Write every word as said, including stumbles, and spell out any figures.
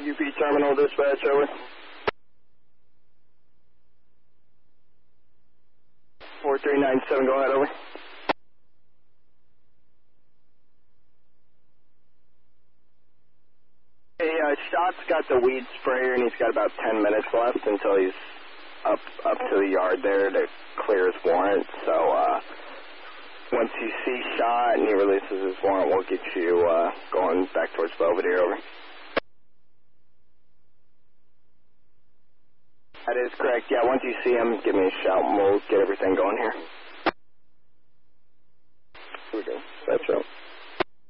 U P Terminal Dispatch, over. four three nine seven, go ahead, over. Hey, uh, Shot's got the weed sprayer, and he's got about ten minutes left until he's up up to the yard there to clear his warrant. So uh, once you see Shot and he releases his warrant, we'll get you uh, going back towards Belvedere, over. That is correct. Yeah, once you see him, give me a shout, and we'll get everything going here.